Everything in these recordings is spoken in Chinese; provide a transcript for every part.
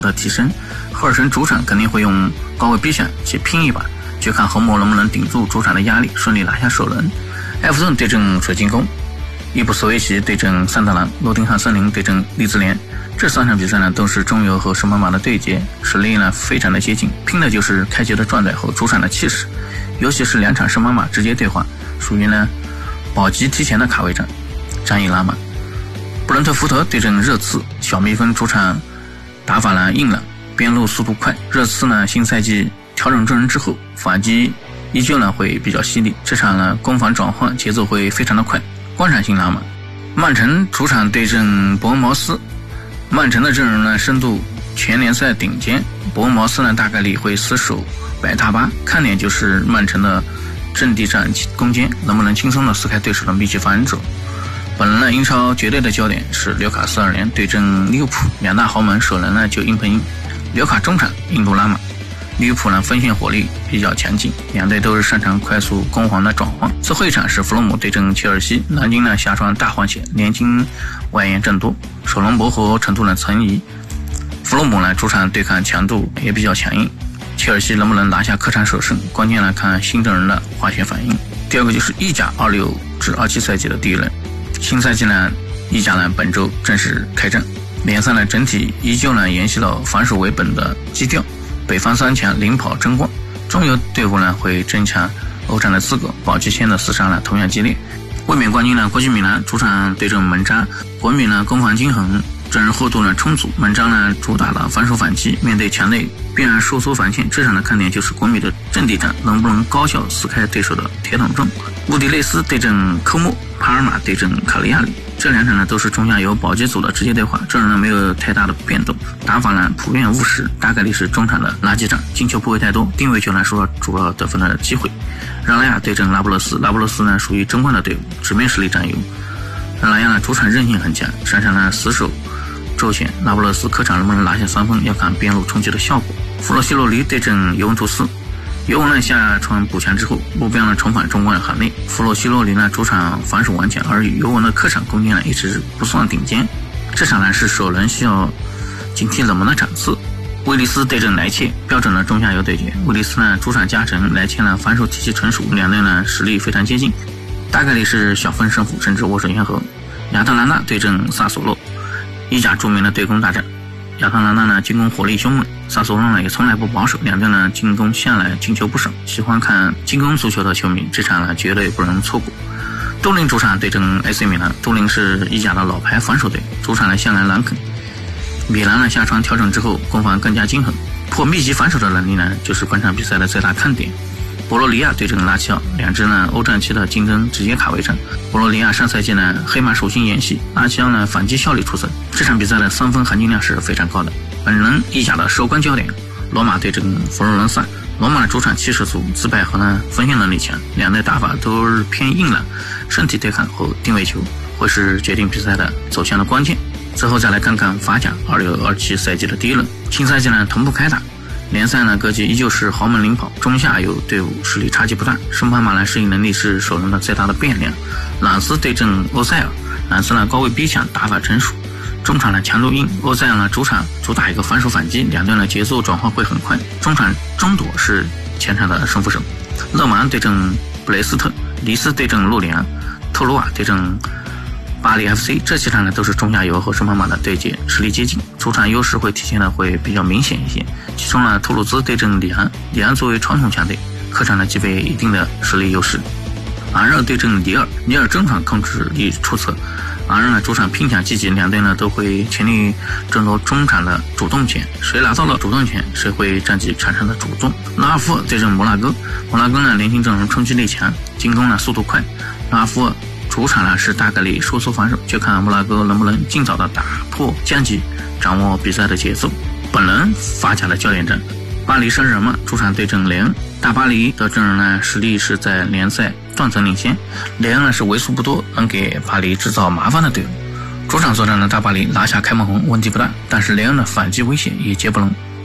的提升。赫尔森主场肯定会用高位逼抢去拼一把，就看红魔能不能顶住主场的压力，顺利拿下首轮。埃弗顿对阵水晶宫，伊普斯维奇对阵桑德兰，诺丁汉森林对阵利兹联。这3场比赛呢都是中游和圣马马的对决，实力呢非常的接近，拼的就是开局的状态和主场的气势。尤其是2场圣马马直接对话，属于呢保级提前的卡位战，战意拉满。布伦特福德对阵热刺，小蜜蜂主场打法呢硬朗，边路速度快。热刺呢新赛季调整阵容之后，反击依旧呢会比较犀利，这场呢攻防转换节奏会非常的快，观赏性拉满。曼城主场对阵伯恩茅斯，曼城的阵容呢深度全联赛顶尖，伯恩茅斯呢大概率会死守摆大巴，看点就是曼城的阵地战攻坚能不能轻松的撕开对手的密集防守。本轮呢英超绝对的焦点是纽卡斯尔联对阵利物浦，2大豪门首轮呢就硬碰硬。纽卡中场硬度拉满，利物浦呢锋线火力比较强劲，两队都是擅长快速攻防的转换。最后一场是弗洛姆对阵切尔西，南京呢下装大换血，年轻外援众多，首轮磨合程度呢层移。弗洛姆呢主场对抗强度也比较强硬，切尔西能不能拿下客场首胜，关键来看新阵容的化学反应。第二个就是意甲26至27赛季的第一轮，新赛季呢意甲呢本周正式开战，联赛呢整体依旧呢延续了防守为本的基调，北方3强领跑争冠，中游队伍呢会争抢欧战的资格，保级线的厮杀呢同样激烈。卫冕冠军呢国际米兰主场对阵门扎，国米呢攻防均衡，阵容厚度呢充足，门扎呢主打的防守反击，面对强队必然收缩防线，这场的看点就是国米的阵地战能不能高效撕开对手的铁桶阵。乌迪内斯对阵科莫，帕尔马对阵卡利亚里，这2场呢都是中下游保级组的直接对话，阵容呢没有太大的变动，打法呢普遍务实，大概率是中场的垃圾战，进球不会太多，定位球呢受到主要得分的机会。让拉亚对阵拉布勒斯，拉布勒斯呢属于争冠的队伍，直面实力占优。让拉亚呢主场韧性很强，擅长呢死守周旋，拉布勒斯客场能不能拿下3分，要看边路冲击的效果。弗洛西洛尼对阵尤文图斯，尤文呢下船补强之后，目标呢重返中冠行列。弗洛西洛尼呢主场防守顽强，而尤文的客场攻坚呢一直不算顶尖，这场呢是首轮需要警惕冷门的场次。威利斯对阵莱切，标准的中下游对决。威利斯呢主场加成，莱切呢防守体系成熟，两队呢实力非常接近，大概率是小分胜负，甚至握手言和。亚特兰大对阵萨索洛，意甲著名的对攻大战。亚特兰大呢进攻火力凶猛，萨索洛呢也从来不保守，两队呢进攻向来进球不少，喜欢看进攻足球的球迷这场呢绝对不能错过。都灵主场对阵 AC 米兰，都灵是意甲的老牌防守队，主场呢向来难啃。米兰呢下床调整之后，攻防更加均衡，破密集防守的能力呢就是本场比赛的最大看点。博洛尼亚对阵拉齐奥，两支呢欧战期的竞争直接卡位战。博洛尼亚上赛季呢黑马属性延续，拉齐奥呢反击效率出色，这场比赛的3分含金量是非常高的。本轮意甲的收官焦点，罗马对阵佛罗伦萨。罗马的主场气势足，自拜和呢锋线能力强，两队打法都是偏硬朗，身体对抗和定位球会是决定比赛的走向的关键。最后再来看看法甲26-27赛季的第一轮，新赛季呢同步开打，联赛呢各级依旧是豪门领跑，中下游队伍实力差距不大，圣帕马兰适应能力是首轮的最大的变量。朗斯对阵欧塞尔，朗斯呢高位逼抢，打法成熟，中场呢强度硬，欧塞尔呢主场主打一个防守反击，两队呢节奏转换会很快，中场争夺是前场的胜负手。勒芒对阵布雷斯特，尼斯对阵洛里安，特鲁瓦对阵巴黎 FC， 这几场呢都是中下游和圣帕马的对决，实力接近，主场优势会体现的会比较明显一些。其中呢，图鲁兹对阵里昂，里昂作为传统强队，客场呢具备一定的实力优势。昂热对阵尼尔，尼尔中场控制力出色，昂热呢主场拼抢积极，两队呢都会全力争夺中场的主动权，谁拿到了主动权，谁会占据场上的主动。拉尔夫尔对阵摩纳哥，摩纳哥呢年轻阵容冲击力强，进攻呢速度快，拉尔夫尔主场呢是大概率收缩防守，就看摩纳哥能不能尽早的打破僵局，掌握比赛的节奏。本轮法甲的焦点战，巴黎圣日耳曼主场对阵雷恩，大巴黎的阵容呢实力是在联赛断层领先，雷恩呢是为数不多能给巴黎制造麻烦的队伍。主场作战的大巴黎拿下开门红问题不大，但是雷恩的反击威胁也绝不能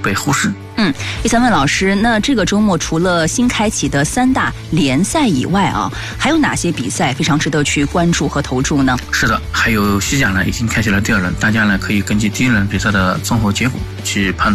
被忽视。 第三位老师，那这个周末除了新开启的3大联赛以外啊，还有哪些比赛非常值得去关注和投注呢？ 是的，还有西甲呢已经开启了第2轮，大家呢可以根据第1轮比赛的综合结果去判断